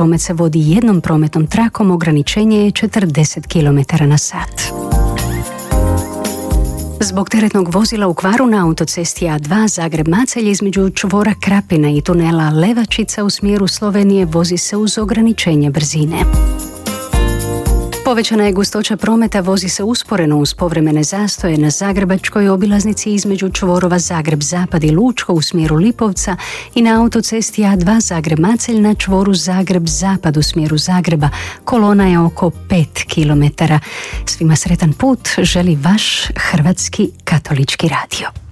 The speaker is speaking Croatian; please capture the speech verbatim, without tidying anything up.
promet se vodi jednom prometnom trakom, ograničenje je četrdeset kilometara na sat. Zbog teretnog vozila u kvaru na autocesti A dva Zagreb-Macelj između čvora Krapina i tunela Levačica u smjeru Slovenije vozi se uz ograničenje brzine. Povećana je gustoća prometa, vozi se usporeno uz povremene zastoje na zagrebačkoj obilaznici između čvorova Zagreb-Zapad i Lučko u smjeru Lipovca i na autocesti A dva Zagreb-Macelj na čvoru Zagreb-Zapad u smjeru Zagreba. Kolona je oko pet kilometara. Svima sretan put želi vaš Hrvatski katolički radio.